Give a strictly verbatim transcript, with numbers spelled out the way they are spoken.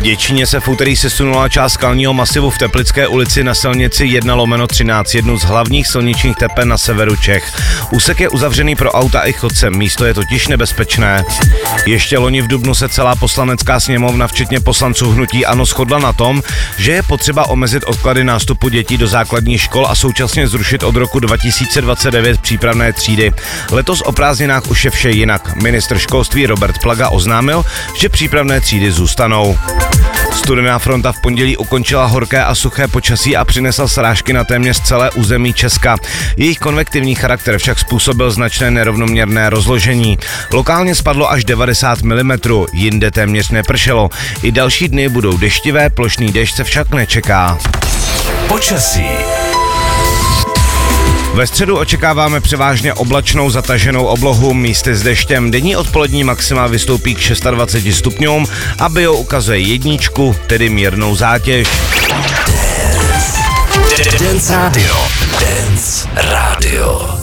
Děčíně se v úterý sesunula část skalního masivu v Teplické ulici na silnici jedna lomeno třináct, jednu z hlavních silničních tepen na severu Čech. Úsek je uzavřený pro auta i chodce, místo je totiž nebezpečné. Ještě loni v dubnu se celá poslanecká sněmovna, včetně poslanců hnutí ANO, shodla na tom, že je potřeba omezit odklady nástupu dětí do základních škol a současně zrušit od roku dva tisíce dvacet devět přípravné třídy. Letos o prázdninách už je vše jinak. Ministr školství Robert Plaga oznámil, že přípravné třídy zůstanou. Studená fronta v pondělí ukončila horké a suché počasí a přinesla srážky na téměř celé území Česka. Jejich konvektivní charakter však způsobil značné nerovnoměrné rozložení. Lokálně spadlo až devadesát milimetrů, jinde téměř nepršelo. I další dny budou deštivé, plošný déšť se však nečeká. Počasí. Ve středu očekáváme převážně oblačnou zataženou oblohu, místy s deštěm. Denní odpolední maxima vystoupí k dvaceti šesti stupňům a bio ukazuje jedničku, tedy mírnou zátěž. Dance Radio. Dance Radio.